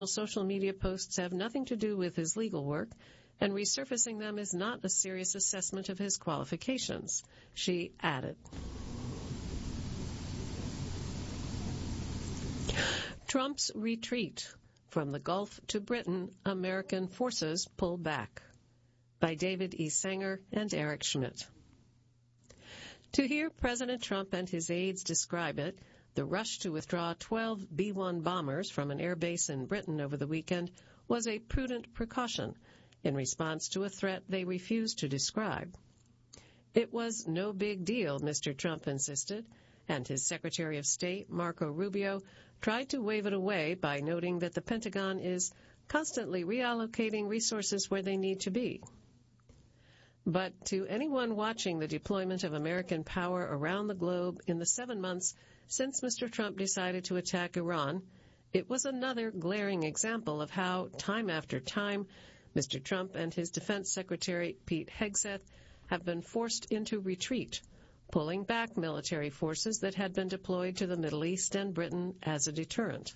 social media posts have nothing to do with his legal work, and resurfacing them is not a serious assessment of his qualifications, she added. Trump's retreat. From the Gulf to Britain, American forces pull back. By David E. Sanger and Eric Schmidt. To hear President Trump and his aides describe it, the rush to withdraw 12 B-1 bombers from an air base in Britain over the weekend was a prudent precaution in response to a threat they refused to describe. It was no big deal, Mr. Trump insisted, and his Secretary of State, Marco Rubio, tried to wave it away by noting that the Pentagon is constantly reallocating resources where they need to be. But to anyone watching the deployment of American power around the globe in the 7 months since Mr. Trump decided to attack Iran, it was another glaring example of how, time after time, Mr. Trump and his Defense Secretary, Pete Hegseth, have been forced into retreat, pulling back military forces that had been deployed to the Middle East and Britain as a deterrent.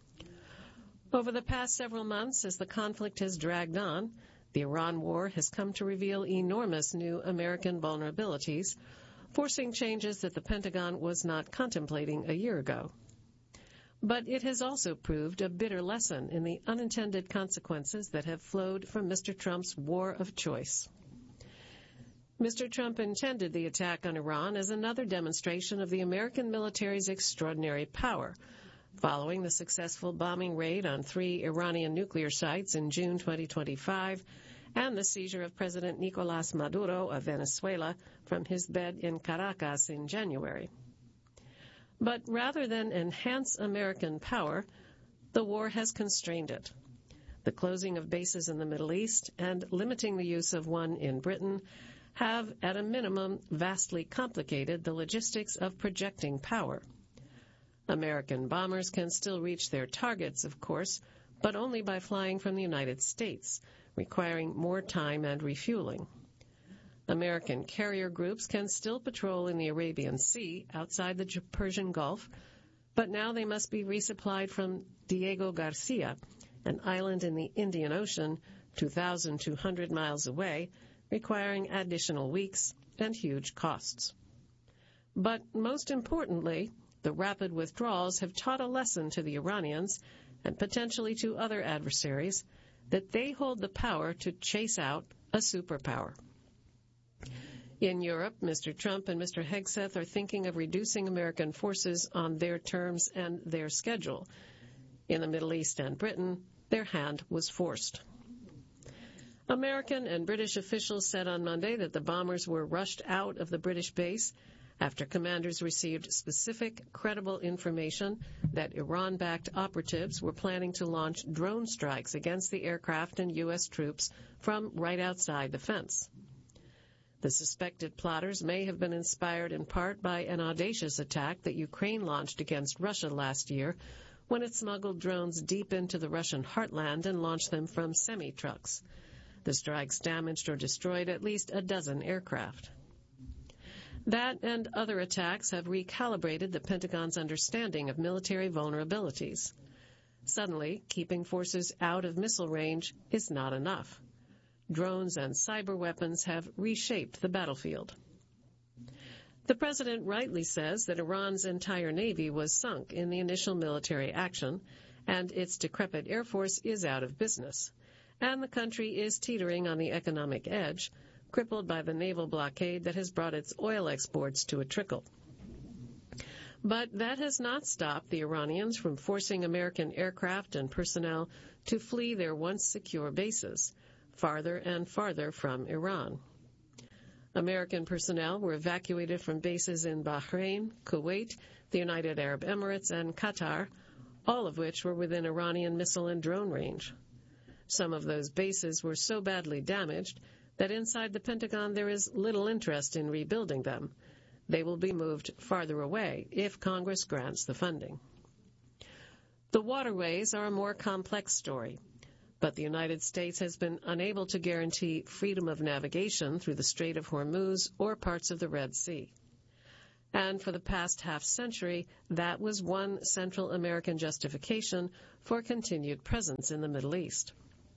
Over the past several months, as the conflict has dragged on, the Iran war has come to reveal enormous new American vulnerabilities, forcing changes that the Pentagon was not contemplating a year ago. But it has also proved a bitter lesson in the unintended consequences that have flowed from Mr. Trump's war of choice. Mr. Trump intended the attack on Iran as another demonstration of the American military's extraordinary power, following the successful bombing raid on 3 Iranian nuclear sites in June 2025 and the seizure of President Nicolás Maduro of Venezuela from his bed in Caracas in January. But rather than enhance American power, the war has constrained it. The closing of bases in the Middle East and limiting the use of one in Britain have, at a minimum, vastly complicated the logistics of projecting power. American bombers can still reach their targets, of course, but only by flying from the United States, requiring more time and refueling. American carrier groups can still patrol in the Arabian Sea outside the Persian Gulf, but now they must be resupplied from Diego Garcia, an island in the Indian Ocean 2,200 miles away, requiring additional weeks and huge costs. But most importantly, the rapid withdrawals have taught a lesson to the Iranians, and potentially to other adversaries, that they hold the power to chase out a superpower. In Europe, Mr. Trump and Mr. Hegseth are thinking of reducing American forces on their terms and their schedule. In the Middle East and Britain, their hand was forced. American and British officials said on Monday that the bombers were rushed out of the British base after commanders received specific, credible information that Iran-backed operatives were planning to launch drone strikes against the aircraft and U.S. troops from right outside the fence. The suspected plotters may have been inspired in part by an audacious attack that Ukraine launched against Russia last year when it smuggled drones deep into the Russian heartland and launched them from semi-trucks. The strikes damaged or destroyed at least a dozen aircraft. That and other attacks have recalibrated the Pentagon's understanding of military vulnerabilities. Suddenly, keeping forces out of missile range is not enough. Drones and cyber weapons have reshaped the battlefield. The president rightly says that Iran's entire navy was sunk in the initial military action, and its decrepit air force is out of business, and the country is teetering on the economic edge, crippled by the naval blockade that has brought its oil exports to a trickle. But that has not stopped the Iranians from forcing American aircraft and personnel to flee their once secure bases, farther and farther from Iran. American personnel were evacuated from bases in Bahrain, Kuwait, the United Arab Emirates, and Qatar, all of which were within Iranian missile and drone range. Some of those bases were so badly damaged that inside the Pentagon there is little interest in rebuilding them. They will be moved farther away if Congress grants the funding. The waterways are a more complex story, but the United States has been unable to guarantee freedom of navigation through the Strait of Hormuz or parts of the Red Sea. And for the past half-century, that was one Central American justification for continued presence in the Middle East.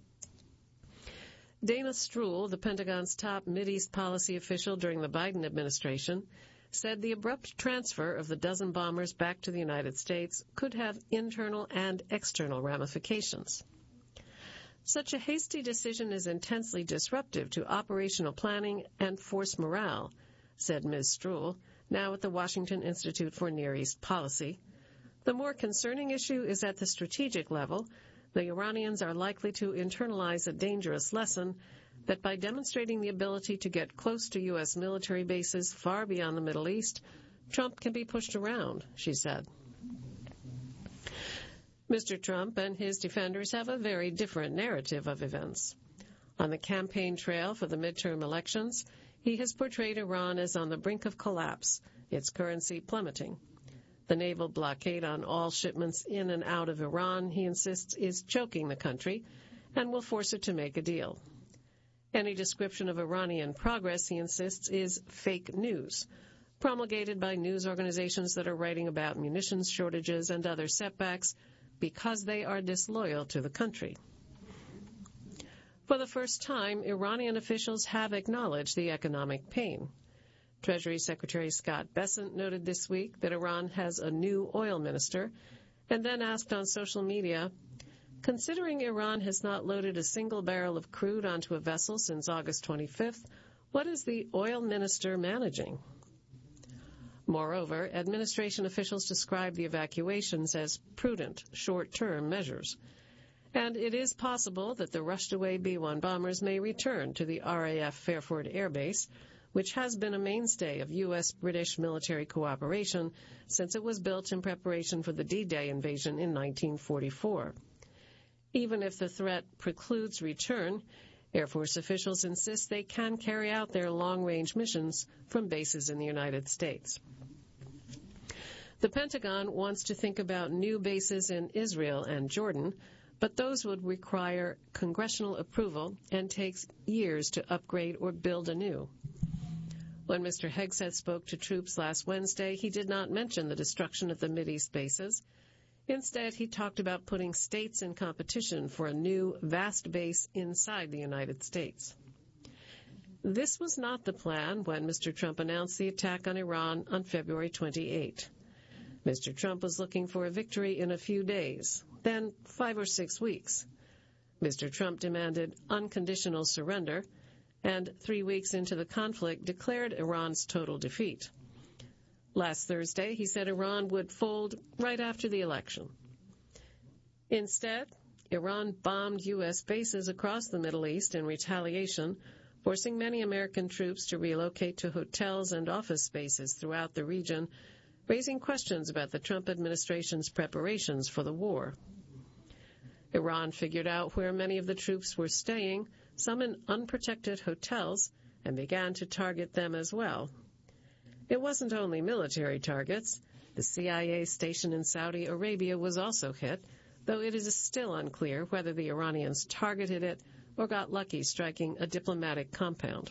Dana Stroul, the Pentagon's top Mideast policy official during the Biden administration, said the abrupt transfer of the dozen bombers back to the United States could have internal and external ramifications. Such a hasty decision is intensely disruptive to operational planning and force morale, said Ms. Stroul, now at the Washington Institute for Near East Policy. The more concerning issue is at the strategic level. The Iranians are likely to internalize a dangerous lesson that by demonstrating the ability to get close to U.S. military bases far beyond the Middle East, Trump can be pushed around, she said. Mr. Trump and his defenders have a very different narrative of events. On the campaign trail for the midterm elections, he has portrayed Iran as on the brink of collapse, its currency plummeting. The naval blockade on all shipments in and out of Iran, he insists, is choking the country and will force it to make a deal. Any description of Iranian progress, he insists, is fake news, promulgated by news organizations that are writing about munitions shortages and other setbacks because they are disloyal to the country. For the first time, Iranian officials have acknowledged the economic pain. Treasury Secretary Scott Bessent noted this week that Iran has a new oil minister, and then asked on social media, considering Iran has not loaded a single barrel of crude onto a vessel since August 25th, what is the oil minister managing? Moreover, administration officials describe the evacuations as prudent, short-term measures. And it is possible that the rushed-away B-1 bombers may return to the RAF Fairford Air Base, which has been a mainstay of U.S.-British military cooperation since it was built in preparation for the D-Day invasion in 1944. Even if the threat precludes return, Air Force officials insist they can carry out their long-range missions from bases in the United States. The Pentagon wants to think about new bases in Israel and Jordan, but those would require congressional approval and takes years to upgrade or build anew. When Mr. Hegseth spoke to troops last Wednesday, he did not mention the destruction of the Mideast bases. Instead, he talked about putting states in competition for a new, vast base inside the United States. This was not the plan when Mr. Trump announced the attack on Iran on February 28. Mr. Trump was looking for a victory in a few days, then 5 or 6 weeks. Mr. Trump demanded unconditional surrender, and 3 weeks into the conflict declared Iran's total defeat. Last Thursday, he said Iran would fold right after the election. Instead, Iran bombed U.S. bases across the Middle East in retaliation, forcing many American troops to relocate to hotels and office spaces throughout the region, raising questions about the Trump administration's preparations for the war. Iran figured out where many of the troops were staying, some in unprotected hotels, and began to target them as well. It wasn't only military targets. The CIA station in Saudi Arabia was also hit, though it is still unclear whether the Iranians targeted it or got lucky striking a diplomatic compound.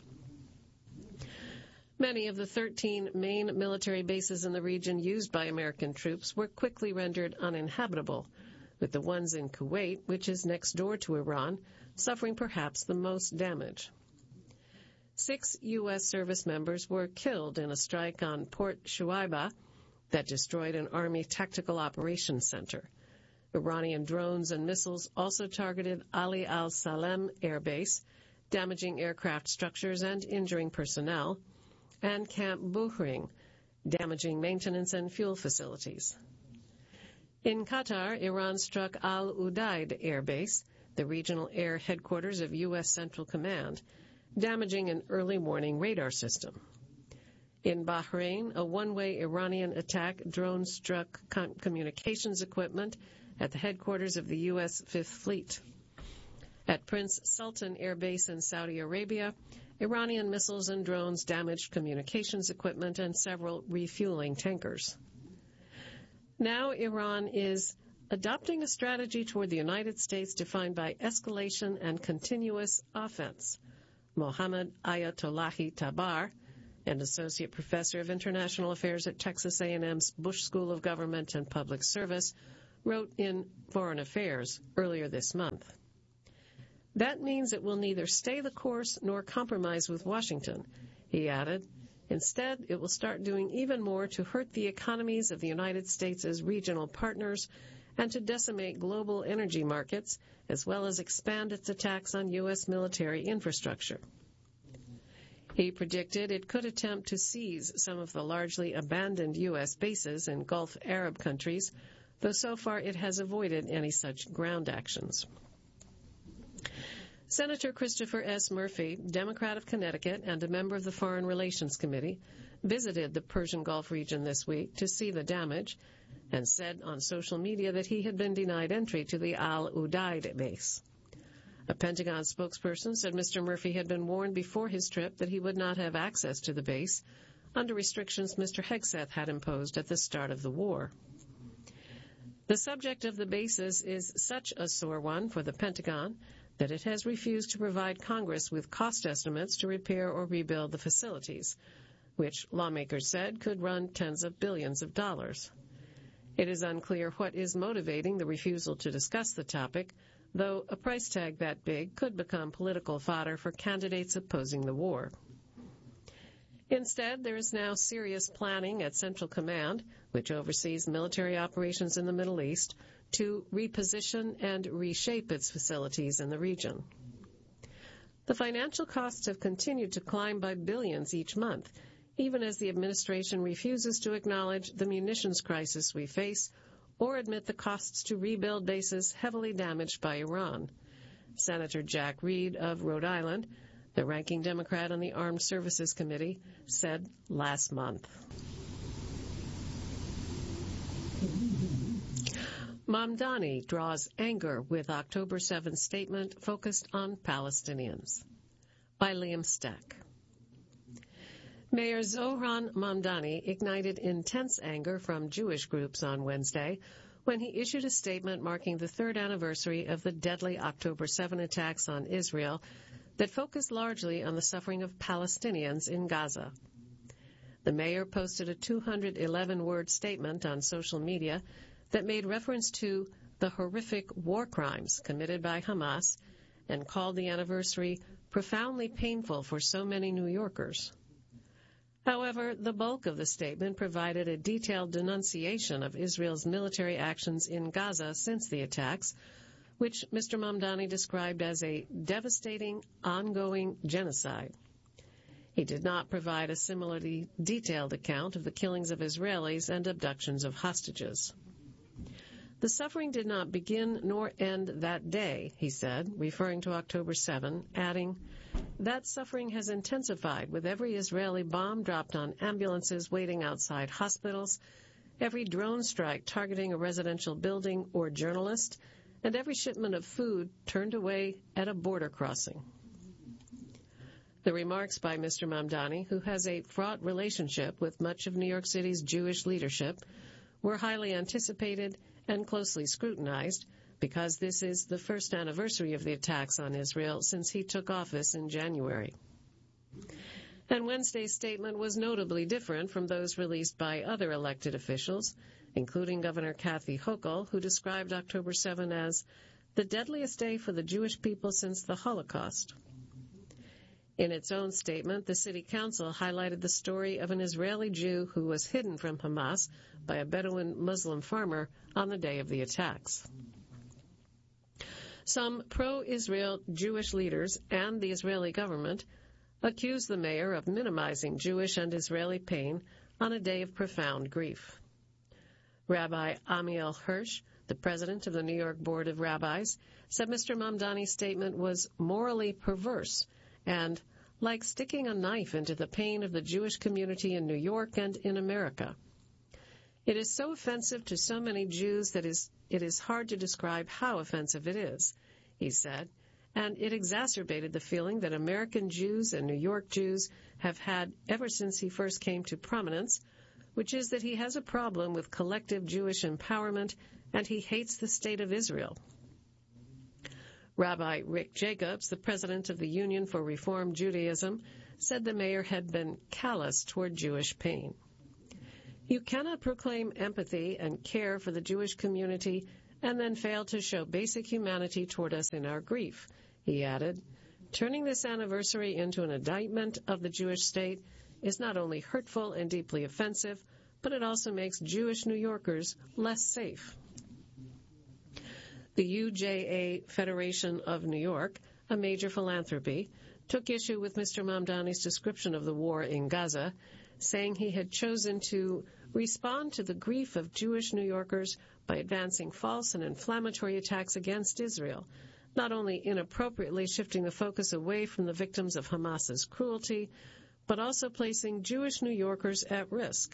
Many of the 13 main military bases in the region used by American troops were quickly rendered uninhabitable, with the ones in Kuwait, which is next door to Iran, suffering perhaps the most damage. 6 U.S. service members were killed in a strike on Port Shuaibah that destroyed an Army tactical operations center. Iranian drones and missiles also targeted Ali al-Salem Air Base, damaging aircraft structures and injuring personnel, and Camp Buhring, damaging maintenance and fuel facilities. In Qatar, Iran struck Al Udeid Air Base, the regional air headquarters of U.S. Central Command, damaging an early warning radar system. In Bahrain, a one-way Iranian attack drone struck communications equipment at the headquarters of the U.S. Fifth Fleet. At Prince Sultan Air Base in Saudi Arabia, Iranian missiles and drones damaged communications equipment and several refueling tankers. Now Iran is adopting a strategy toward the United States defined by escalation and continuous offense. Mohammad Ayatollahi Tabar, and associate professor of international affairs at Texas A&M's Bush School of Government and Public Service, wrote in Foreign Affairs earlier this month. That means it will neither stay the course nor compromise with Washington, he added. Instead, it will start doing even more to hurt the economies of the United States as regional partners and to decimate global energy markets, as well as expand its attacks on U.S. military infrastructure. He predicted it could attempt to seize some of the largely abandoned U.S. bases in Gulf Arab countries, though so far it has avoided any such ground actions. Senator Christopher S. Murphy, Democrat of Connecticut and a member of the Foreign Relations Committee, visited the Persian Gulf region this week to see the damage and said on social media that he had been denied entry to the Al Udeid base. A Pentagon spokesperson said Mr. Murphy had been warned before his trip that he would not have access to the base under restrictions Mr. Hegseth had imposed at the start of the war. The subject of the bases is such a sore one for the Pentagon that it has refused to provide Congress with cost estimates to repair or rebuild the facilities, which lawmakers said could run tens of billions of dollars. It is unclear what is motivating the refusal to discuss the topic, though a price tag that big could become political fodder for candidates opposing the war. Instead, there is now serious planning at Central Command, which oversees military operations in the Middle East, to reposition and reshape its facilities in the region. The financial costs have continued to climb by billions each month, even as the administration refuses to acknowledge the munitions crisis we face or admit the costs to rebuild bases heavily damaged by Iran. Senator Jack Reed of Rhode Island, the ranking Democrat on the Armed Services Committee, said last month. Mamdani draws anger with October 7 statement focused on Palestinians. By Liam Steck. Mayor Zohran Mamdani ignited intense anger from Jewish groups on Wednesday when he issued a statement marking the third anniversary of the deadly October 7 attacks on Israel that focused largely on the suffering of Palestinians in Gaza. The mayor posted a 211-word statement on social media that made reference to the horrific war crimes committed by Hamas and called the anniversary profoundly painful for so many New Yorkers. However, the bulk of the statement provided a detailed denunciation of Israel's military actions in Gaza since the attacks, which Mr. Mamdani described as a devastating, ongoing genocide. He did not provide a similarly detailed account of the killings of Israelis and abductions of hostages. The suffering did not begin nor end that day, he said, referring to October 7, adding, that suffering has intensified with every Israeli bomb dropped on ambulances waiting outside hospitals, every drone strike targeting a residential building or journalist, and every shipment of food turned away at a border crossing. The remarks by Mr. Mamdani, who has a fraught relationship with much of New York City's Jewish leadership, were highly anticipated and closely scrutinized because this is the first anniversary of the attacks on Israel since he took office in January. And Wednesday's statement was notably different from those released by other elected officials, including Governor Kathy Hochul, who described October 7 as the deadliest day for the Jewish people since the Holocaust. In its own statement, the city council highlighted the story of an Israeli Jew who was hidden from Hamas by a Bedouin Muslim farmer on the day of the attacks. Some pro-Israel Jewish leaders and the Israeli government accused the mayor of minimizing Jewish and Israeli pain on a day of profound grief. Rabbi Amiel Hirsch, the president of the New York Board of Rabbis, said Mr. Mamdani's statement was morally perverse and like sticking a knife into the pain of the Jewish community in New York and in America. It is so offensive to so many Jews that it is hard to describe how offensive it is, he said, and it exacerbated the feeling that American Jews and New York Jews have had ever since he first came to prominence, which is that he has a problem with collective Jewish empowerment and he hates the state of Israel. Rabbi Rick Jacobs, the president of the Union for Reform Judaism, said the mayor had been callous toward Jewish pain. "You cannot proclaim empathy and care for the Jewish community and then fail to show basic humanity toward us in our grief," he added. "Turning this anniversary into an indictment of the Jewish state is not only hurtful and deeply offensive, but it also makes Jewish New Yorkers less safe." The UJA Federation of New York, a major philanthropy, took issue with Mr. Mamdani's description of the war in Gaza, saying he had chosen to respond to the grief of Jewish New Yorkers by advancing false and inflammatory attacks against Israel, not only inappropriately shifting the focus away from the victims of Hamas's cruelty, but also placing Jewish New Yorkers at risk.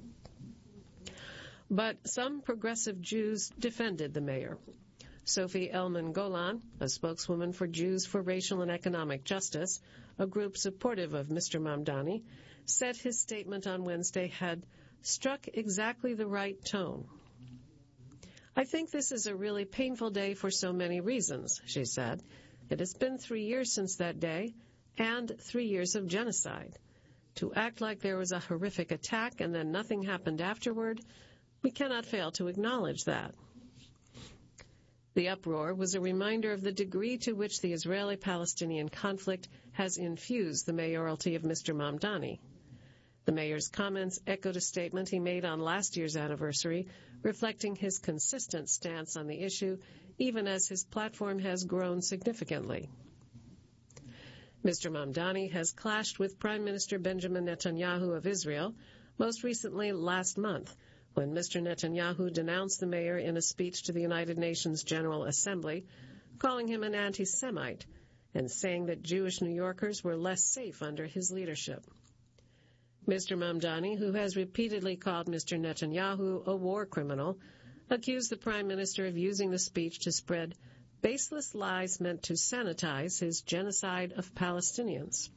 But some progressive Jews defended the mayor. Sophie Elman Golan, a spokeswoman for Jews for Racial and Economic Justice, a group supportive of Mr. Mamdani, said his statement on Wednesday had struck exactly the right tone. "I think this is a really painful day for so many reasons," she said. "It has been 3 years since that day, and 3 years of genocide. To act like there was a horrific attack and then nothing happened afterward, we cannot fail to acknowledge that." The uproar was a reminder of the degree to which the Israeli-Palestinian conflict has infused the mayoralty of Mr. Mamdani. The mayor's comments echoed a statement he made on last year's anniversary, reflecting his consistent stance on the issue, even as his platform has grown significantly. Mr. Mamdani has clashed with Prime Minister Benjamin Netanyahu of Israel, most recently last month, when Mr. Netanyahu denounced the mayor in a speech to the United Nations General Assembly, calling him an anti-Semite and saying that Jewish New Yorkers were less safe under his leadership. Mr. Mamdani, who has repeatedly called Mr. Netanyahu a war criminal, accused the Prime Minister of using the speech to spread baseless lies meant to sanitize his genocide of Palestinians.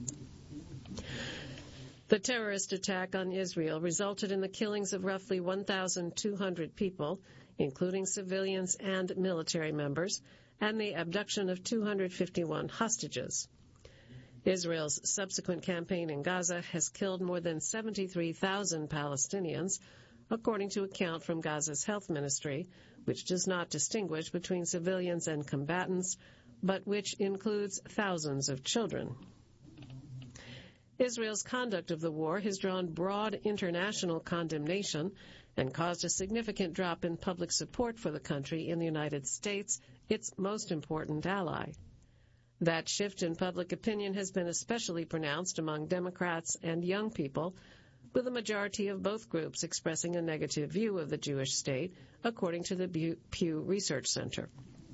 The terrorist attack on Israel resulted in the killings of roughly 1,200 people, including civilians and military members, and the abduction of 251 hostages. Israel's subsequent campaign in Gaza has killed more than 73,000 Palestinians, according to a count from Gaza's health ministry, which does not distinguish between civilians and combatants, but which includes thousands of children. Israel's conduct of the war has drawn broad international condemnation and caused a significant drop in public support for the country in the United States, its most important ally. That shift in public opinion has been especially pronounced among Democrats and young people, with a majority of both groups expressing a negative view of the Jewish state, according to the Pew Research Center.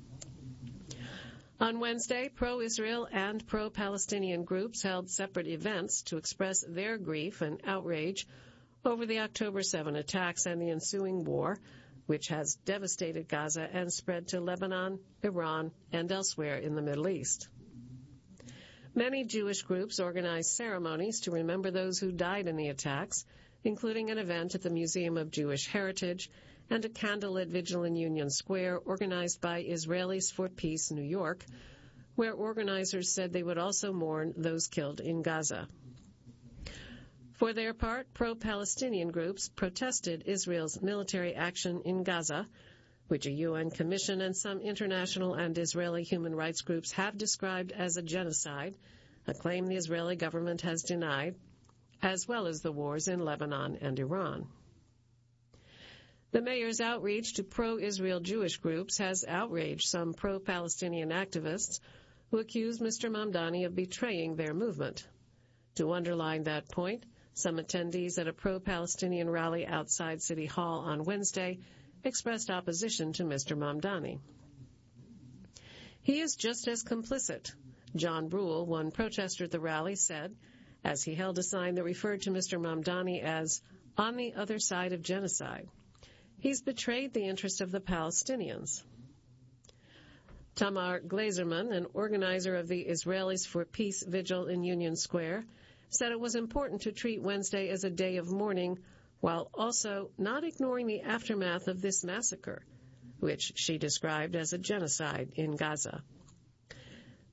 On Wednesday, pro-Israel and pro-Palestinian groups held separate events to express their grief and outrage over the October 7 attacks and the ensuing war, which has devastated Gaza and spread to Lebanon, Iran, and elsewhere in the Middle East. Many Jewish groups organized ceremonies to remember those who died in the attacks, including an event at the Museum of Jewish Heritage and a candlelit vigil in Union Square organized by Israelis for Peace New York, where organizers said they would also mourn those killed in Gaza. For their part, pro-Palestinian groups protested Israel's military action in Gaza, which a UN commission and some international and Israeli human rights groups have described as a genocide, a claim the Israeli government has denied, as well as the wars in Lebanon and Iran. The mayor's outreach to pro-Israel Jewish groups has outraged some pro-Palestinian activists who accuse Mr. Mamdani of betraying their movement. To underline that point, some attendees at a pro-Palestinian rally outside City Hall on Wednesday expressed opposition to Mr. Mamdani. "He is just as complicit," John Brule, one protester at the rally, said, as he held a sign that referred to Mr. Mamdani as on the other side of genocide. "He's betrayed the interest of the Palestinians." Tamar Glazerman, an organizer of the Israelis for Peace vigil in Union Square, said it was important to treat Wednesday as a day of mourning while also not ignoring the aftermath of this massacre, which she described as a genocide in Gaza.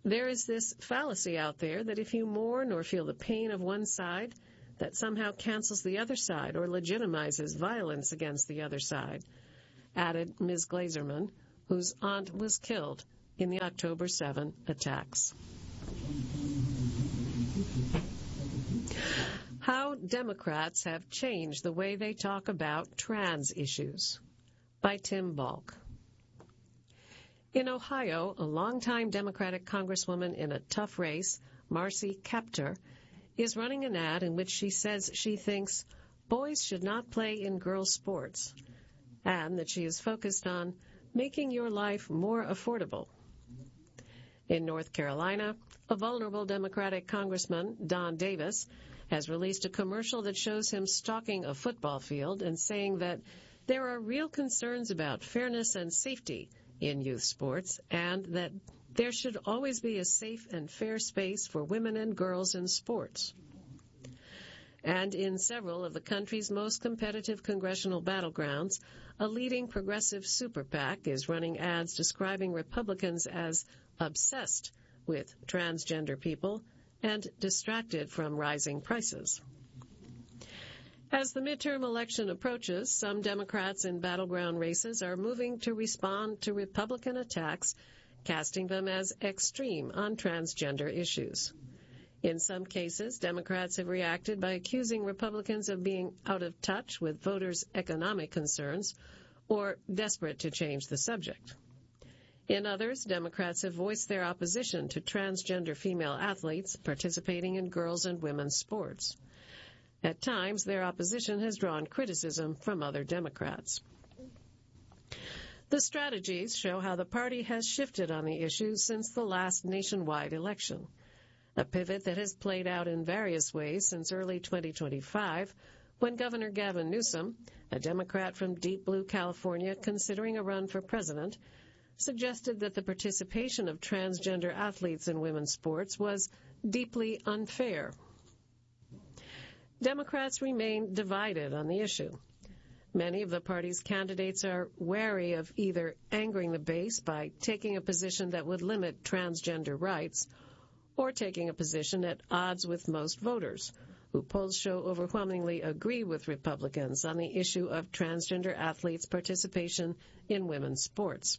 There is this fallacy out there that if you mourn or feel the pain of one side, that somehow cancels the other side or legitimizes violence against the other side, added Ms. Glazerman, whose aunt was killed in the October 7 attacks. How Democrats have changed the way they talk about trans issues, by Tim Balk. In Ohio, a longtime Democratic congresswoman in a tough race, Marcy Kaptur, is running an ad in which she says she thinks boys should not play in girls' sports, and that she is focused on making your life more affordable. In North Carolina, a vulnerable Democratic Congressman, Don Davis, has released a commercial that shows him stalking a football field and saying that there are real concerns about fairness and safety in youth sports, and that there should always be a safe and fair space for women and girls in sports. And in several of the country's most competitive congressional battlegrounds, a leading progressive super PAC is running ads describing Republicans as obsessed with transgender people and distracted from rising prices. As the midterm election approaches, some Democrats in battleground races are moving to respond to Republican attacks, casting them as extreme on transgender issues. In some cases, Democrats have reacted by accusing Republicans of being out of touch with voters' economic concerns or desperate to change the subject. In others, Democrats have voiced their opposition to transgender female athletes participating in girls' and women's sports. At times, their opposition has drawn criticism from other Democrats. The strategies show how the party has shifted on the issue since the last nationwide election, a pivot that has played out in various ways since early 2025, when Governor Gavin Newsom, a Democrat from deep blue California considering a run for president, suggested that the participation of transgender athletes in women's sports was deeply unfair. Democrats remain divided on the issue. Many of the party's candidates are wary of either angering the base by taking a position that would limit transgender rights or taking a position at odds with most voters, who polls show overwhelmingly agree with Republicans on the issue of transgender athletes' participation in women's sports.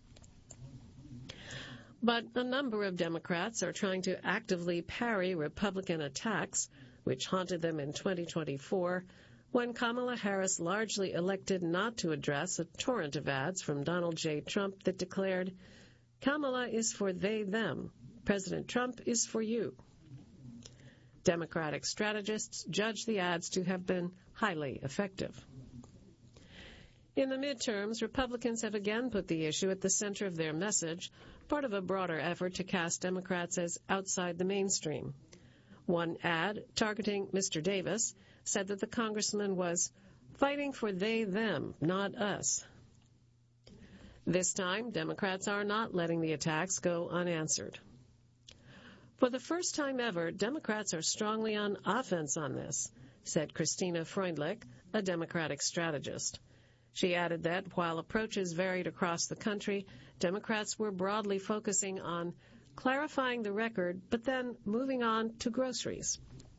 But a number of Democrats are trying to actively parry Republican attacks, which haunted them in 2024, when Kamala Harris largely elected not to address a torrent of ads from Donald J. Trump that declared, "Kamala is for they, them. President Trump is for you." Democratic strategists judge the ads to have been highly effective. In the midterms, Republicans have again put the issue at the center of their message, part of a broader effort to cast Democrats as outside the mainstream. One ad, targeting Mr. Davis, said that the congressman was fighting for they, them, not us. This time, Democrats are not letting the attacks go unanswered. For the first time ever, Democrats are strongly on offense on this, said Christina Freundlich, a Democratic strategist. She added that while approaches varied across the country, Democrats were broadly focusing on clarifying the record, but then moving on to groceries.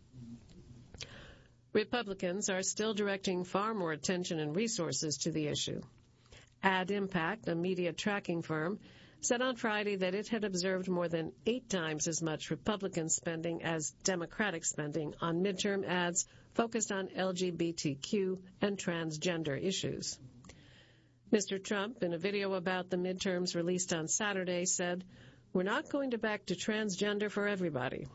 Republicans are still directing far more attention and resources to the issue. Ad Impact, a media tracking firm, said on Friday that it had observed more than 8 times as much Republican spending as Democratic spending on midterm ads focused on LGBTQ and transgender issues. Mr. Trump, in a video about the midterms released on Saturday, said, "We're not going to back to transgender for everybody."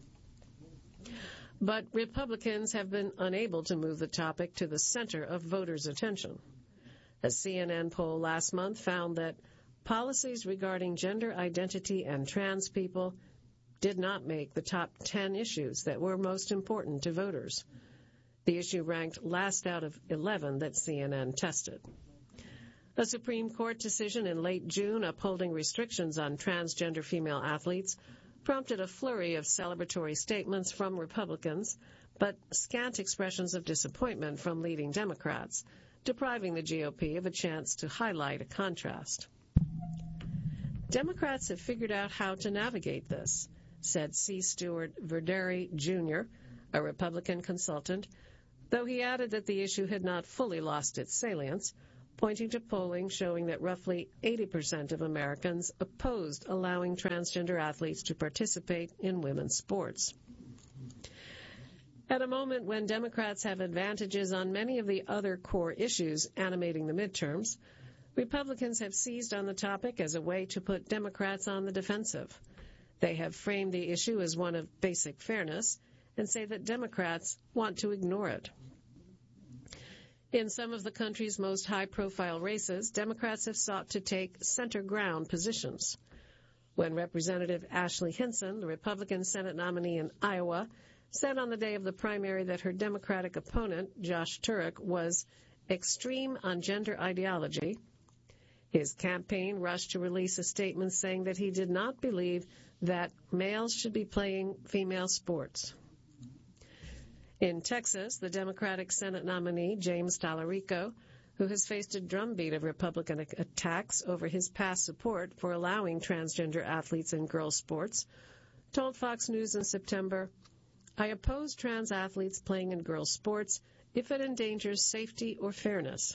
But Republicans have been unable to move the topic to the center of voters' attention. A CNN poll last month found that policies regarding gender identity and trans people did not make the top 10 issues that were most important to voters. The issue ranked last out of 11 that CNN tested. A Supreme Court decision in late June upholding restrictions on transgender female athletes prompted a flurry of celebratory statements from Republicans, but scant expressions of disappointment from leading Democrats, depriving the GOP of a chance to highlight a contrast. Democrats have figured out how to navigate this, said C. Stewart Verderi, Jr., a Republican consultant, though he added that the issue had not fully lost its salience, pointing to polling showing that roughly 80% of Americans opposed allowing transgender athletes to participate in women's sports. At a moment when Democrats have advantages on many of the other core issues animating the midterms, Republicans have seized on the topic as a way to put Democrats on the defensive. They have framed the issue as one of basic fairness and say that Democrats want to ignore it. In some of the country's most high-profile races, Democrats have sought to take center ground positions. When Representative Ashley Hinson, the Republican Senate nominee in Iowa, said on the day of the primary that her Democratic opponent, Josh Turek, was extreme on gender ideology, his campaign rushed to release a statement saying that he did not believe that males should be playing female sports. In Texas, the Democratic Senate nominee, James Tallarico, who has faced a drumbeat of Republican attacks over his past support for allowing transgender athletes in girls' sports, told Fox News in September, "I oppose trans athletes playing in girls' sports if it endangers safety or fairness."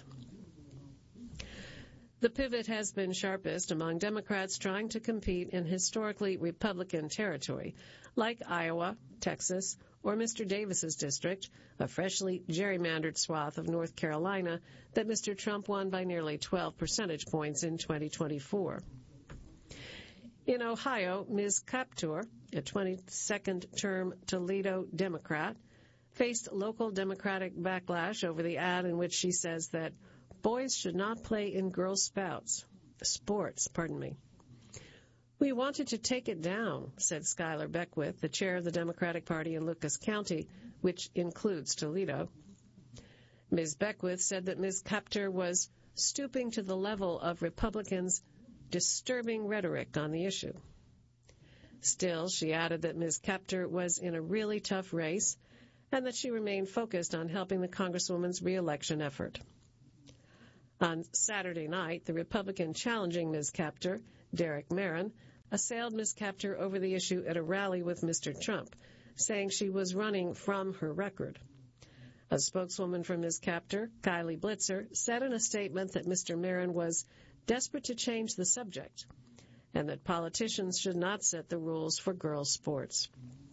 The pivot has been sharpest among Democrats trying to compete in historically Republican territory, like Iowa, Texas, or Mr. Davis's district, a freshly gerrymandered swath of North Carolina that Mr. Trump won by nearly 12 percentage points in 2024. In Ohio, Ms. Kaptur, a 22nd-term Toledo Democrat, faced local Democratic backlash over the ad in which she says that boys should not play in girls' sports. "We wanted to take it down," said Skylar Beckwith, the chair of the Democratic Party in Lucas County, which includes Toledo. Ms. Beckwith said that Ms. Kaptur was stooping to the level of Republicans' disturbing rhetoric on the issue. Still, she added that Ms. Kaptur was in a really tough race and that she remained focused on helping the Congresswoman's re-election effort. On Saturday night, the Republican challenging Ms. Kaptur, Derek Marin, assailed Ms. Kaptur over the issue at a rally with Mr. Trump, saying she was running from her record. A spokeswoman for Ms. Kaptur, Kylie Blitzer, said in a statement that Mr. Marin was desperate to change the subject and that politicians should not set the rules for girls' sports.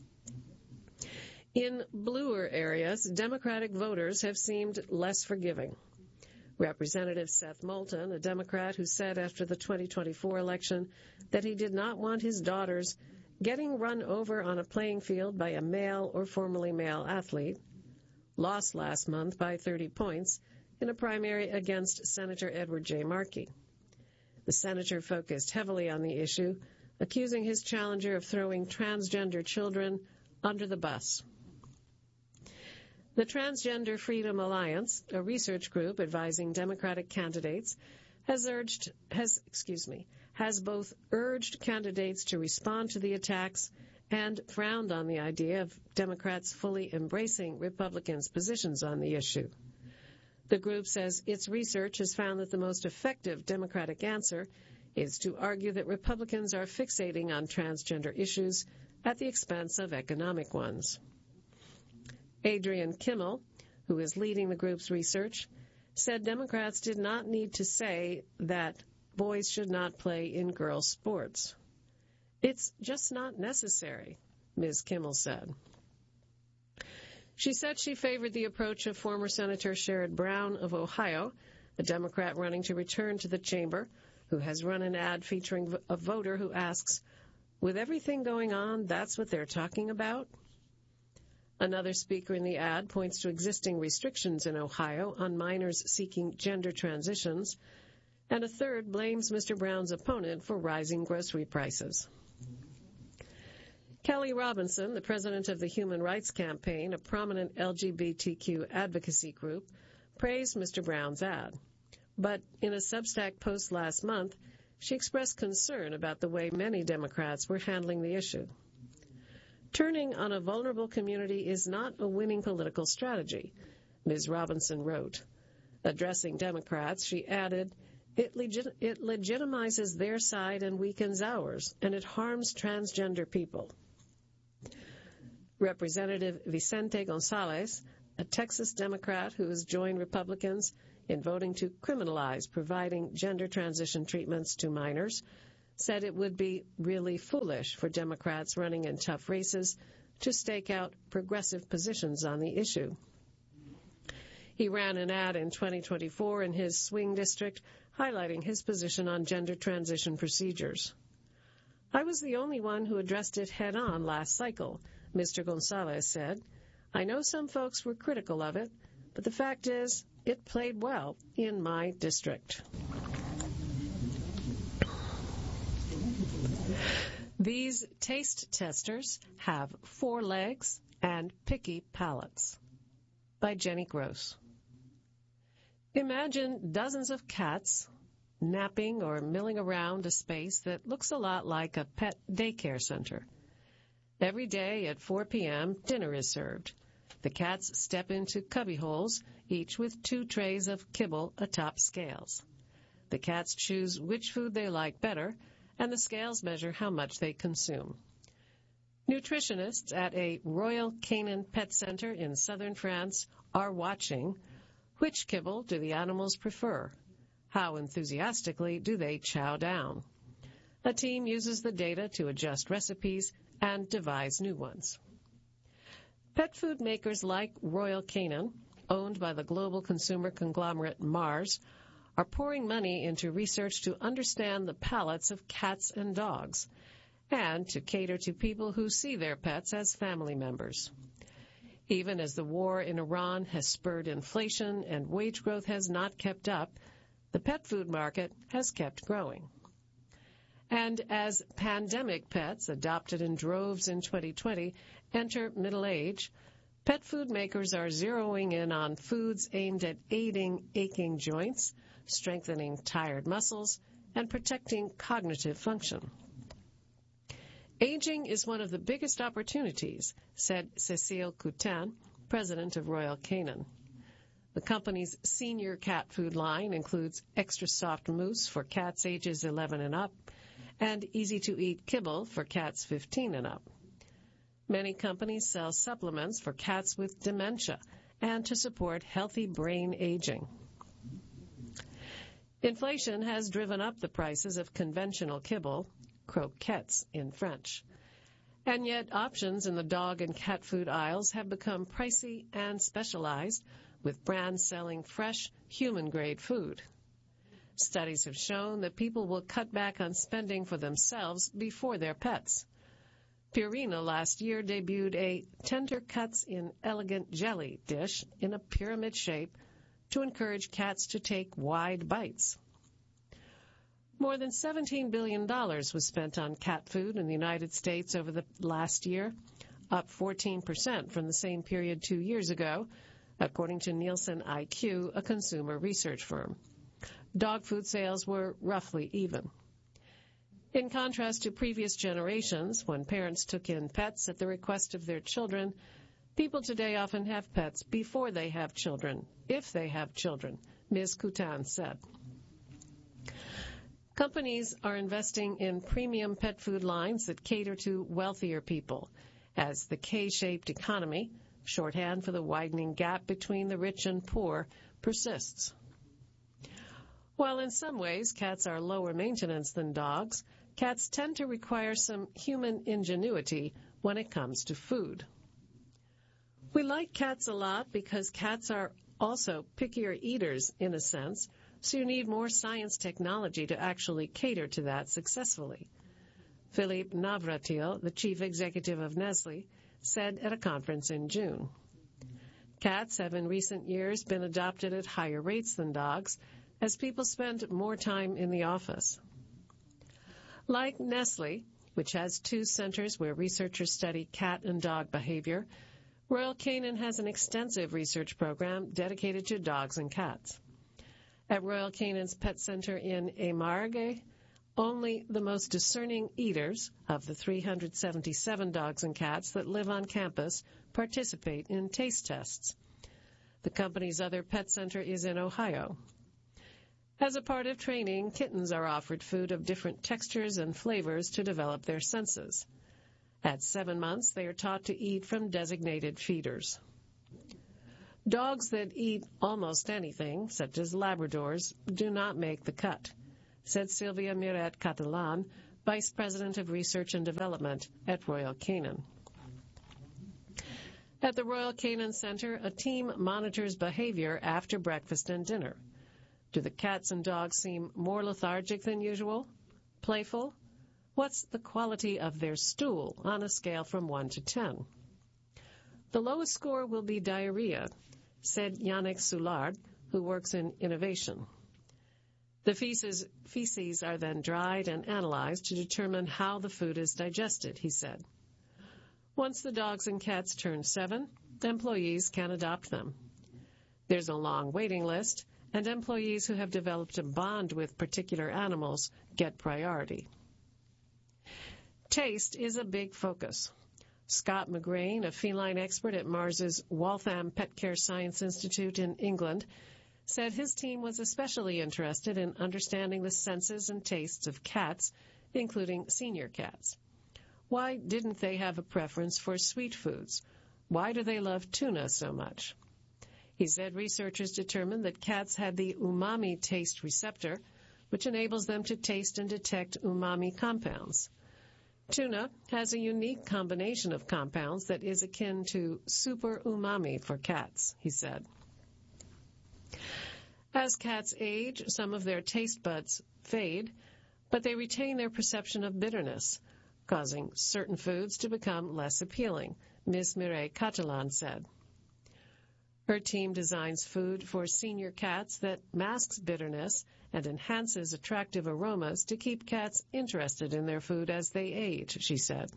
In bluer areas, Democratic voters have seemed less forgiving. Representative Seth Moulton, a Democrat who said after the 2024 election that he did not want his daughters getting run over on a playing field by a male or formerly male athlete, lost last month by 30 points in a primary against Senator Edward J. Markey. The senator focused heavily on the issue, accusing his challenger of throwing transgender children under the bus. The Transgender Freedom Alliance, a research group advising Democratic candidates, has both urged candidates to respond to the attacks and frowned on the idea of Democrats fully embracing Republicans' positions on the issue. The group says its research has found that the most effective Democratic answer is to argue that Republicans are fixating on transgender issues at the expense of economic ones. Adrian Kimmel, who is leading the group's research, said Democrats did not need to say that boys should not play in girls' sports. "It's just not necessary," Ms. Kimmel said. She said she favored the approach of former Senator Sherrod Brown of Ohio, a Democrat running to return to the chamber, who has run an ad featuring a voter who asks, "With everything going on, that's what they're talking about?" Another speaker in the ad points to existing restrictions in Ohio on minors seeking gender transitions, and a third blames Mr. Brown's opponent for rising grocery prices. Kelly Robinson, the president of the Human Rights Campaign, a prominent LGBTQ advocacy group, praised Mr. Brown's ad. But in a Substack post last month, she expressed concern about the way many Democrats were handling the issue. "Turning on a vulnerable community is not a winning political strategy," Ms. Robinson wrote. Addressing Democrats, she added, It legitimizes their side and weakens ours, and it harms transgender people. Representative Vicente Gonzalez, a Texas Democrat who has joined Republicans in voting to criminalize providing gender transition treatments to minors, said it would be really foolish for Democrats running in tough races to stake out progressive positions on the issue. He ran an ad in 2024 in his swing district highlighting his position on gender transition procedures. I was the only one who addressed it head-on last cycle, Mr. Gonzalez said. I know some folks were critical of it, but the fact is, it played well in my district. These taste testers have 4 legs and picky palates. By Jenny Gross. Imagine dozens of cats napping or milling around a space that looks a lot like a pet daycare center. Every day at 4 p.m., dinner is served. The cats step into cubbyholes, each with 2 trays of kibble atop scales. The cats choose which food they like better, and the scales measure how much they consume. Nutritionists at a Royal Canin Pet Center in southern France are watching. Which kibble do the animals prefer? How enthusiastically do they chow down? A team uses the data to adjust recipes and devise new ones. Pet food makers like Royal Canin, owned by the global consumer conglomerate Mars, are pouring money into research to understand the palates of cats and dogs, and to cater to people who see their pets as family members. Even as the war in Iran has spurred inflation and wage growth has not kept up, the pet food market has kept growing. And as pandemic pets, adopted in droves in 2020, enter middle age, pet food makers are zeroing in on foods aimed at aiding aching joints, strengthening tired muscles, and protecting cognitive function. Aging is one of the biggest opportunities, said Cécile Coutin, president of Royal Canin. The company's senior cat food line includes extra soft mousse for cats ages 11 and up, and easy-to-eat kibble for cats 15 and up. Many companies sell supplements for cats with dementia and to support healthy brain aging. Inflation has driven up the prices of conventional kibble, croquettes in French. And yet options in the dog and cat food aisles have become pricey and specialized, with brands selling fresh, human-grade food. Studies have shown that people will cut back on spending for themselves before their pets. Purina last year debuted a tender cuts in elegant jelly dish in a pyramid shape to encourage cats to take wide bites. More than $17 billion was spent on cat food in the United States over the last year, up 14% from the same period 2 years ago, according to Nielsen IQ, a consumer research firm. Dog food sales were roughly even. In contrast to previous generations, when parents took in pets at the request of their children, people today often have pets before they have children, if they have children, Ms. Coutin said. Companies are investing in premium pet food lines that cater to wealthier people, as the K-shaped economy, shorthand for the widening gap between the rich and poor, persists. While in some ways cats are lower maintenance than dogs, cats tend to require some human ingenuity when it comes to food. We like cats a lot because cats are also pickier eaters in a sense, so you need more science technology to actually cater to that successfully. Philippe Navratil, the chief executive of Nestlé, said at a conference in June. Cats have in recent years been adopted at higher rates than dogs as people spend more time in the office. Like Nestlé, which has 2 centers where researchers study cat and dog behavior, Royal Canin has an extensive research program dedicated to dogs and cats. At Royal Canin's pet center in Émargues, only the most discerning eaters of the 377 dogs and cats that live on campus participate in taste tests. The company's other pet center is in Ohio. As a part of training, kittens are offered food of different textures and flavors to develop their senses. At 7 months, they are taught to eat from designated feeders. Dogs that eat almost anything, such as Labradors, do not make the cut, said Sylvia Miret Catalan, Vice President of Research and Development at Royal Canin. At the Royal Canin Center, a team monitors behavior after breakfast and dinner. Do the cats and dogs seem more lethargic than usual? Playful? What's the quality of their stool on a scale from 1 to 10? The lowest score will be diarrhea, said Yannick Soulard, who works in innovation. The feces are then dried and analyzed to determine how the food is digested, he said. Once the dogs and cats turn 7, employees can adopt them. There's a long waiting list, and employees who have developed a bond with particular animals get priority. Taste is a big focus. Scott McGrain, a feline expert at Mars's Waltham Pet Care Science Institute in England, said his team was especially interested in understanding the senses and tastes of cats, including senior cats. Why didn't they have a preference for sweet foods? Why do they love tuna so much? He said researchers determined that cats had the umami taste receptor, which enables them to taste and detect umami compounds. Tuna has a unique combination of compounds that is akin to super umami for cats, he said. As cats age, some of their taste buds fade, but they retain their perception of bitterness, causing certain foods to become less appealing, Ms. Mireille Catalan said. Her team designs food for senior cats that masks bitterness and enhances attractive aromas to keep cats interested in their food as they age, she said.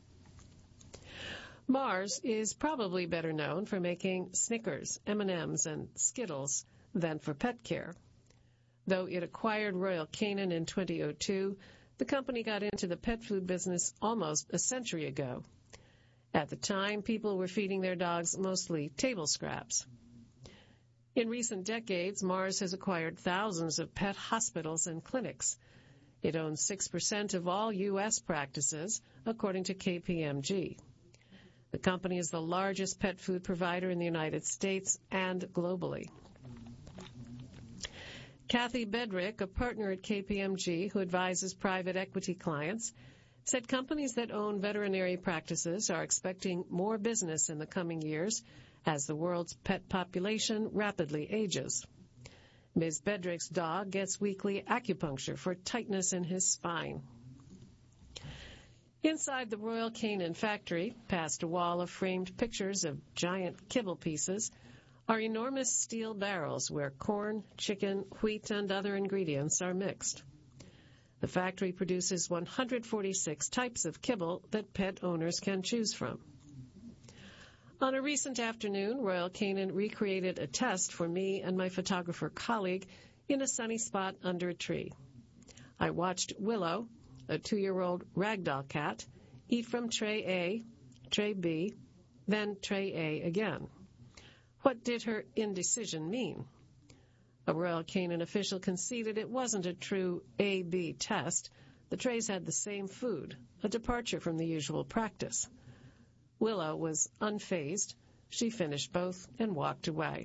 Mars is probably better known for making Snickers, M&Ms, and Skittles than for pet care. Though it acquired Royal Canin in 2002, the company got into the pet food business almost a century ago. At the time, people were feeding their dogs mostly table scraps. In recent decades, Mars has acquired thousands of pet hospitals and clinics. It owns 6% of all U.S. practices, according to KPMG. The company is the largest pet food provider in the United States and globally. Kathy Bedrick, a partner at KPMG who advises private equity clients, said companies that own veterinary practices are expecting more business in the coming years as the world's pet population rapidly ages. Ms. Bedrick's dog gets weekly acupuncture for tightness in his spine. Inside the Royal Canin factory, past a wall of framed pictures of giant kibble pieces, are enormous steel barrels where corn, chicken, wheat, and other ingredients are mixed. The factory produces 146 types of kibble that pet owners can choose from. On a recent afternoon, Royal Canin recreated a test for me and my photographer colleague in a sunny spot under a tree. I watched Willow, a 2-year-old ragdoll cat, eat from tray A, tray B, then tray A again. What did her indecision mean? A Royal Canin official conceded it wasn't a true A-B test. The trays had the same food, a departure from the usual practice. Willow was unfazed. She finished both and walked away.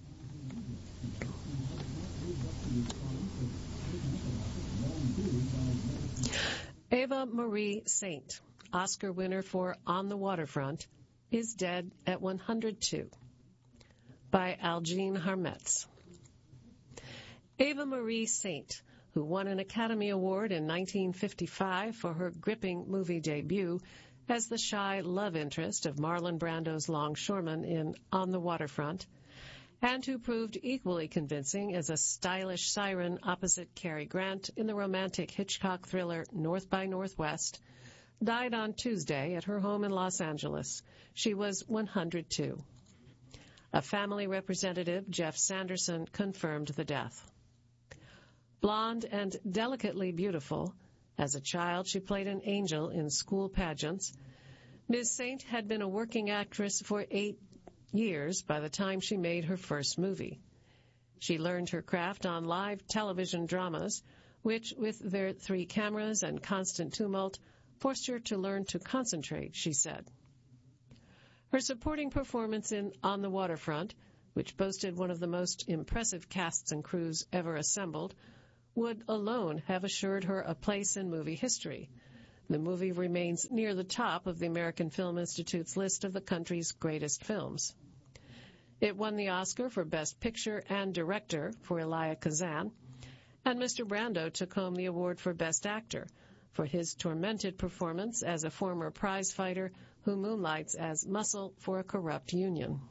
Eva Marie Saint, Oscar winner for On the Waterfront, is dead at 102. By Algene Harmetz. Eva Marie Saint, who won an Academy Award in 1955 for her gripping movie debut as the shy love interest of Marlon Brando's longshoreman in On the Waterfront, and who proved equally convincing as a stylish siren opposite Cary Grant in the romantic Hitchcock thriller North by Northwest, died on Tuesday at her home in Los Angeles. She was 102. A family representative, Jeff Sanderson, confirmed the death. Blonde and delicately beautiful, as a child she played an angel in school pageants. Ms. Saint had been a working actress for 8 years by the time she made her first movie. She learned her craft on live television dramas, which, with their 3 cameras and constant tumult, forced her to learn to concentrate, she said. Her supporting performance in On the Waterfront, which boasted one of the most impressive casts and crews ever assembled, would alone have assured her a place in movie history. The movie remains near the top of the American Film Institute's list of the country's greatest films. It won the Oscar for Best Picture and Director for Elia Kazan, and Mr. Brando took home the award for Best Actor for his tormented performance as a former prize fighter who moonlights as muscle for a corrupt union.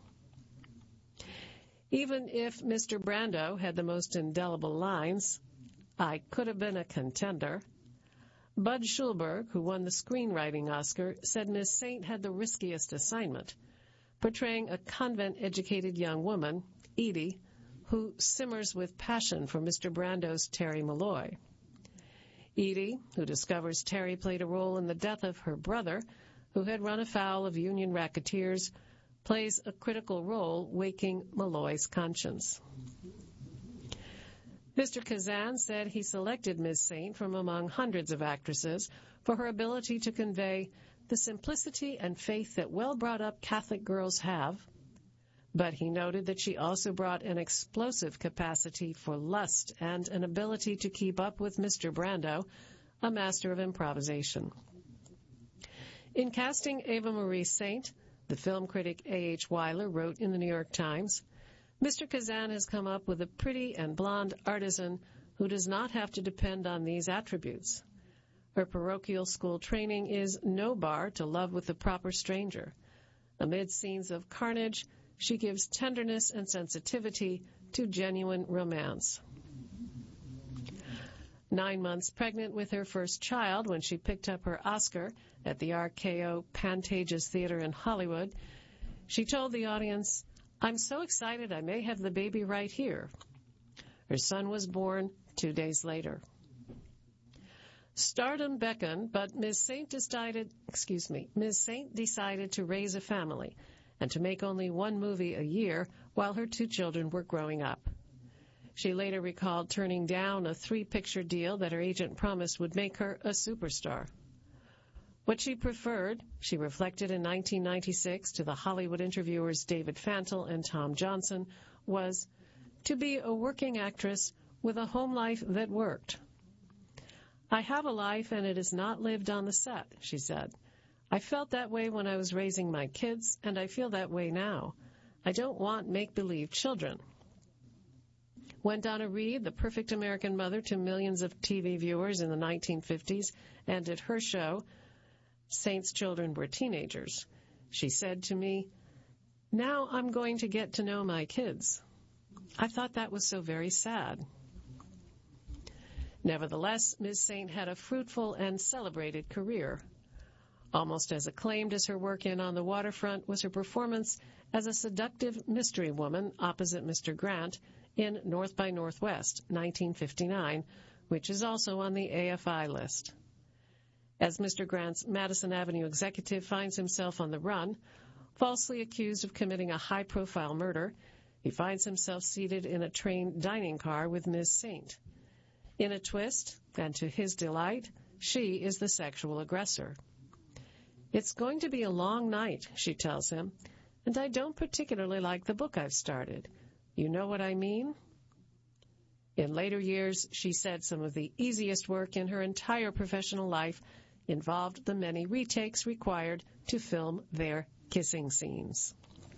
Even if Mr. Brando had the most indelible lines, "I could have been a contender," Bud Schulberg, who won the screenwriting Oscar, said Miss Saint had the riskiest assignment, portraying a convent-educated young woman, Edie, who simmers with passion for Mr. Brando's Terry Malloy. Edie, who discovers Terry played a role in the death of her brother, who had run afoul of union racketeers, plays a critical role waking Malloy's conscience. Mr. Kazan said he selected Ms. Saint from among hundreds of actresses for her ability to convey the simplicity and faith that well-brought-up Catholic girls have, but he noted that she also brought an explosive capacity for lust and an ability to keep up with Mr. Brando, a master of improvisation. In casting Ava Marie Saint, the film critic A.H. Weiler wrote in the New York Times, Mr. Kazan has come up with a pretty and blonde artisan who does not have to depend on these attributes. Her parochial school training is no bar to love with the proper stranger. Amid scenes of carnage, she gives tenderness and sensitivity to genuine romance. 9 months pregnant with her first child when she picked up her Oscar at the RKO Pantages Theater in Hollywood, she told the audience, "I'm so excited I may have the baby right here." Her son was born 2 days later. Stardom beckoned, but Ms. Saint decided to raise a family and to make only 1 movie a year while her 2 children were growing up. She later recalled turning down a 3-picture deal that her agent promised would make her a superstar. What she preferred, she reflected in 1996 to the Hollywood interviewers David Fantle and Tom Johnson, was to be a working actress with a home life that worked. "I have a life and it is not lived on the set," she said. "I felt that way when I was raising my kids, and I feel that way now. I don't want make-believe children." When Donna Reed, the perfect American mother to millions of TV viewers in the 1950s, ended her show, Saint's children were teenagers. She said to me, "Now I'm going to get to know my kids." I thought that was so very sad. Nevertheless, Ms. Saint had a fruitful and celebrated career. Almost as acclaimed as her work in On the Waterfront was her performance as a seductive mystery woman opposite Mr. Grant in North by Northwest, 1959, which is also on the AFI list. As Mr. Grant's Madison Avenue executive finds himself on the run, falsely accused of committing a high-profile murder, he finds himself seated in a train dining car with Ms. Saint. In a twist, and to his delight, she is the sexual aggressor. "It's going to be a long night," she tells him, "and I don't particularly like the book I've started. You know what I mean?" In later years, she said some of the easiest work in her entire professional life involved the many retakes required to film their kissing scenes.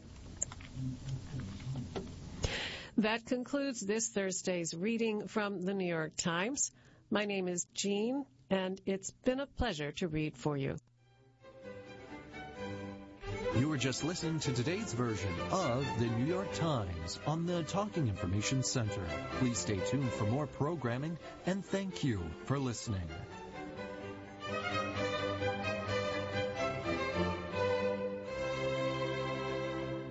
That concludes this Thursday's reading from the New York Times. My name is Jean, and it's been a pleasure to read for you. You were just listening to today's version of the New York Times on the Talking Information Center. Please stay tuned for more programming, and thank you for listening.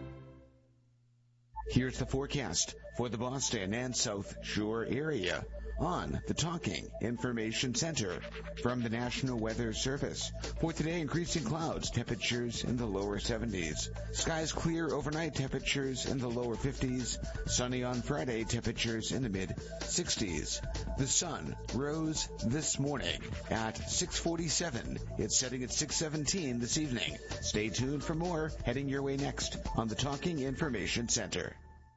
Here's the forecast for the Boston and South Shore area. on the Talking Information Center from the National Weather Service. For today, increasing clouds, temperatures in the lower 70s. Skies clear overnight, temperatures in the lower 50s. Sunny on Friday, temperatures in the mid-60s. The sun rose this morning at 6:47. It's setting at 6:17 this evening. Stay tuned for more heading your way next on the Talking Information Center.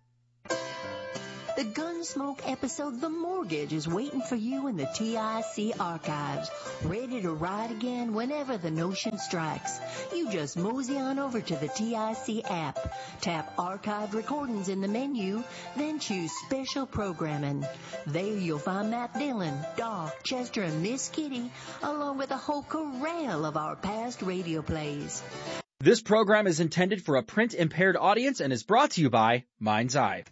The Gunsmoke episode The Mortgage is waiting for you in the TIC archives, ready to ride again whenever the notion strikes. You just mosey on over to the TIC app, tap Archived Recordings in the menu, then choose Special Programming. There you'll find Matt Dillon, Doc, Chester, and Miss Kitty, along with a whole corral of our past radio plays. This program is intended for a print-impaired audience and is brought to you by Mind's Eye.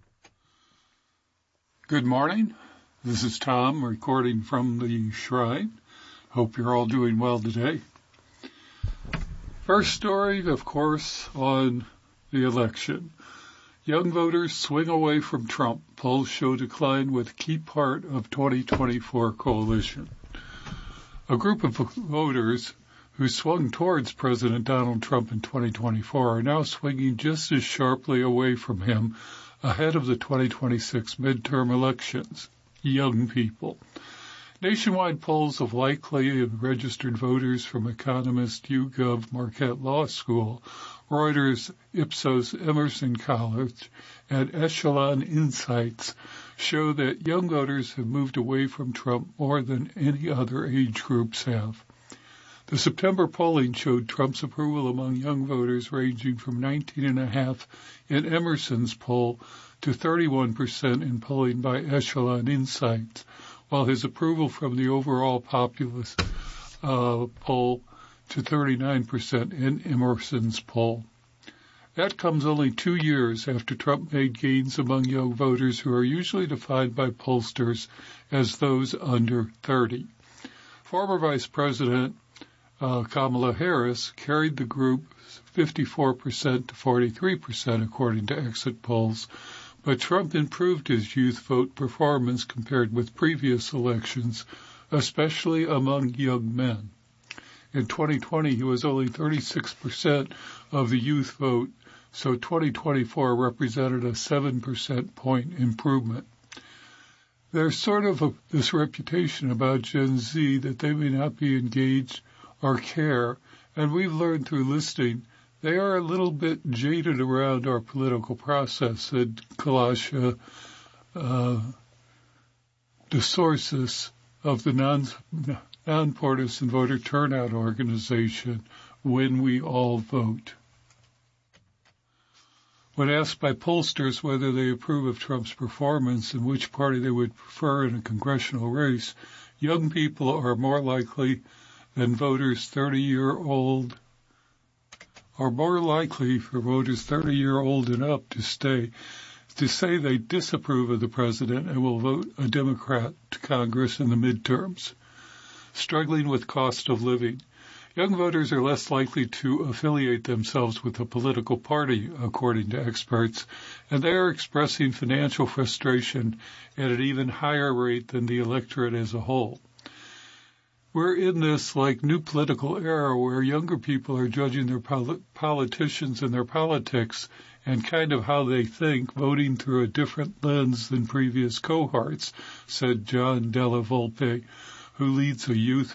Good morning. This is Tom recording from the Shrine. Hope you're all doing well today. First story, of course, on the election. Young voters swing away from Trump. Polls show decline with key part of 2024 coalition. A group of voters who swung towards President Donald Trump in 2024 are now swinging just as sharply away from him ahead of the 2026 midterm elections. Young people. Nationwide polls of likely and registered voters from Economist, YouGov, Marquette Law School, Reuters, Ipsos, Emerson College, and Echelon Insights show that young voters have moved away from Trump more than any other age groups have. The September polling showed Trump's approval among young voters ranging from 19.5% in Emerson's poll to 31% in polling by Echelon Insights, while his approval from the overall populace poll to 39% in Emerson's poll. That comes only 2 years after Trump made gains among young voters who are usually defined by pollsters as those under 30. Former Vice President Kamala Harris carried the group 54% to 43% according to exit polls, but Trump improved his youth vote performance compared with previous elections, especially among young men. In 2020, he was only 36% of the youth vote, so 2024 represented a 7% point improvement. There's sort of this reputation about Gen Z that they may not be engaged or care, and we've learned through listening they are a little bit jaded around our political process, said Kalasha DeSorsis of the nonpartisan voter turnout organization, When We All Vote. When asked by pollsters whether they approve of Trump's performance and which party they would prefer in a congressional race, young people are more likely than voters 30-year-old, or more likely for voters 30-year-old and up to say they disapprove of the president and will vote a Democrat to Congress in the midterms. Struggling with cost of living. Young voters are less likely to affiliate themselves with a political party, according to experts, and they are expressing financial frustration at an even higher rate than the electorate as a whole. We're in this new political era where younger people are judging their politicians and their politics and kind of how they think, voting through a different lens than previous cohorts, said John Della Volpe, who leads a youth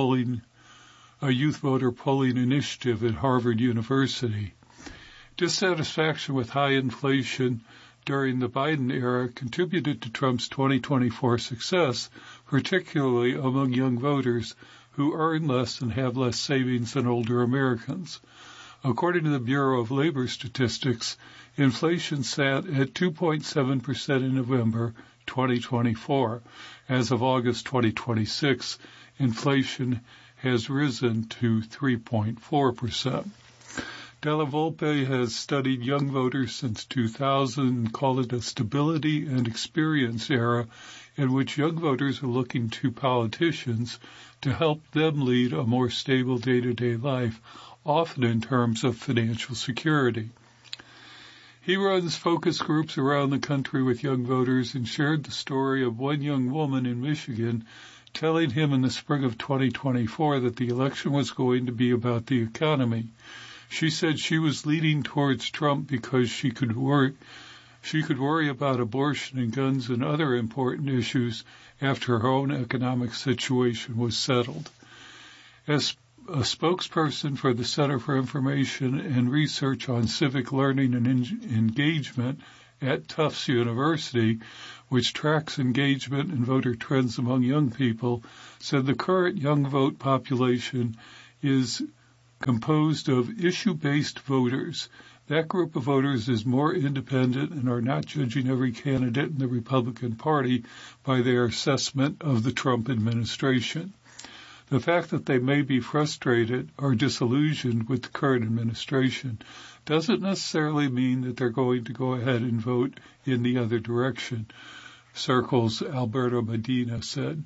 voter polling initiative at Harvard University. Dissatisfaction with high inflation during the Biden era contributed to Trump's 2024 success, particularly among young voters who earn less and have less savings than older Americans. According to the Bureau of Labor Statistics, inflation sat at 2.7% in November 2024. As of August 2026, inflation has risen to 3.4%. Della Volpe has studied young voters since 2000 and called it a stability and experience era in which young voters are looking to politicians to help them lead a more stable day-to-day life, often in terms of financial security. He runs focus groups around the country with young voters and shared the story of one young woman in Michigan telling him in the spring of 2024 that the election was going to be about the economy. She said she was leaning towards Trump because she could worry about abortion and guns and other important issues after her own economic situation was settled. As a spokesperson for the Center for Information and Research on Civic Learning and Engagement at Tufts University, which tracks engagement and voter trends among young people, said the current young vote population is composed of issue-based voters. That group of voters is more independent and are not judging every candidate in the Republican Party by their assessment of the Trump administration. The fact that they may be frustrated or disillusioned with the current administration doesn't necessarily mean that they're going to go ahead and vote in the other direction, Circle's Alberto Medina said.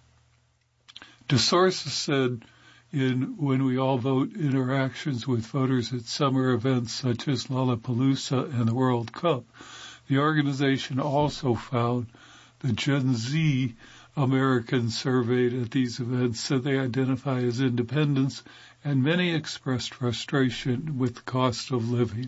DeSources said in When We All Vote interactions with voters at summer events such as Lollapalooza and the World Cup, the organization also found the Gen Z Americans surveyed at these events said they identify as independents, and many expressed frustration with the cost of living.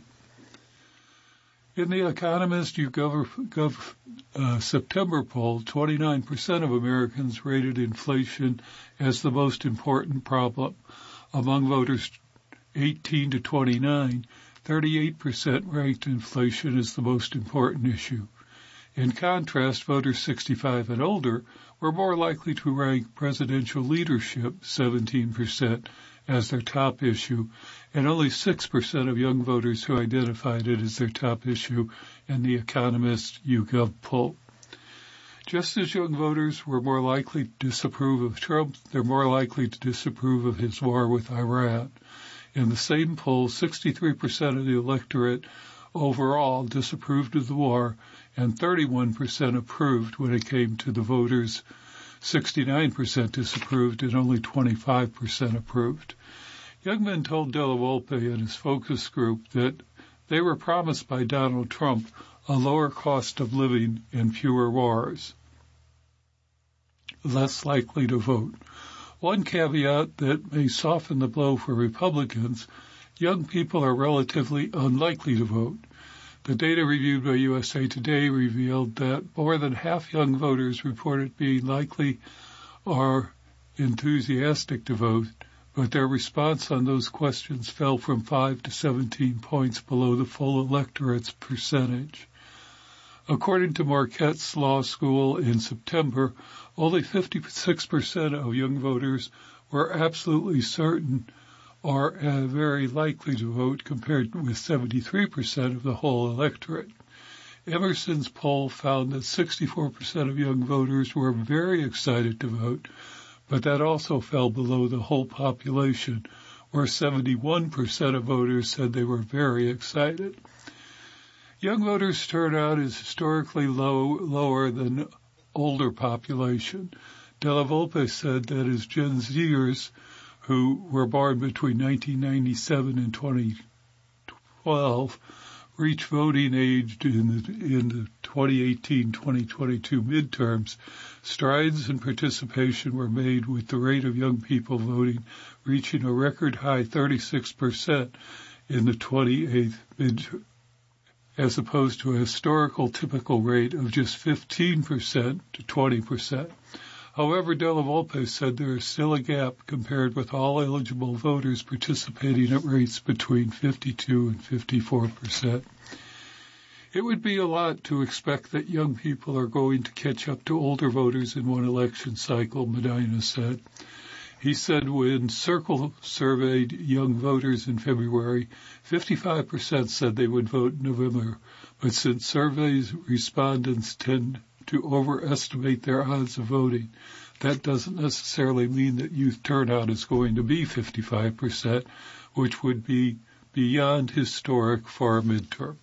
In the Economist YouGov September poll, 29% of Americans rated inflation as the most important problem. Among voters 18 to 29, 38% ranked inflation as the most important issue. In contrast, voters 65 and older were more likely to rank presidential leadership, 17%, as their top issue, and only 6% of young voters who identified it as their top issue in the Economist YouGov poll. Just as young voters were more likely to disapprove of Trump, they're more likely to disapprove of his war with Iran. In the same poll, 63% of the electorate overall disapproved of the war, and 31% approved when it came to the voters. 69% disapproved and only 25% approved. Young men told Della Volpe and his focus group that they were promised by Donald Trump a lower cost of living and fewer wars. Less likely to vote. One caveat that may soften the blow for Republicans, young people are relatively unlikely to vote. The data reviewed by USA Today revealed that more than half young voters reported being likely or enthusiastic to vote, but their response on those questions fell from 5 to 17 points below the full electorate's percentage. According to Marquette's Law School in September, only 56% of young voters were absolutely certain or very likely to vote, compared with 73% of the whole electorate. Emerson's poll found that 64% of young voters were very excited to vote, but that also fell below the whole population, where 71% of voters said they were very excited. Young voters' turnout is historically lower than older population. Della Volpe said that as Gen Zers, who were born between 1997 and 2012, reached voting age in the 2018-2022 midterms, strides in participation were made, with the rate of young people voting reaching a record high 36% in the 28th midterm, as opposed to a historical typical rate of just 15% to 20%. However, Della Volpe said there is still a gap compared with all eligible voters participating at rates between 52 and 54%. It would be a lot to expect that young people are going to catch up to older voters in one election cycle, Medina said. He said when Circle surveyed young voters in February, 55% said they would vote in November, but since surveys respondents tend to overestimate their odds of voting, that doesn't necessarily mean that youth turnout is going to be 55%, which would be beyond historic for a midterm.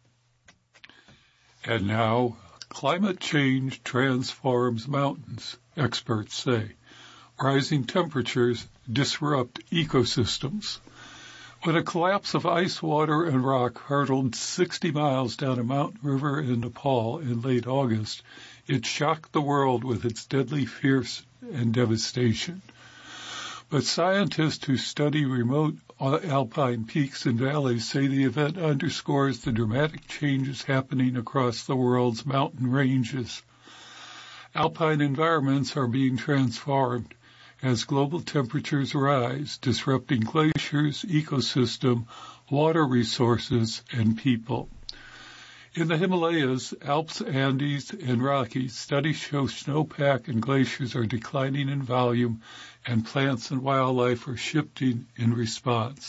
And now, climate change transforms mountains, experts say. Rising temperatures disrupt ecosystems. When a collapse of ice, water, and rock hurtled 60 miles down a mountain river in Nepal in late August, it shocked the world with its deadly force and devastation. But scientists who study remote alpine peaks and valleys say the event underscores the dramatic changes happening across the world's mountain ranges. Alpine environments are being transformed as global temperatures rise, disrupting glaciers, ecosystem, water resources, and people. In the Himalayas, Alps, Andes, and Rockies, studies show snowpack and glaciers are declining in volume, and plants and wildlife are shifting in response.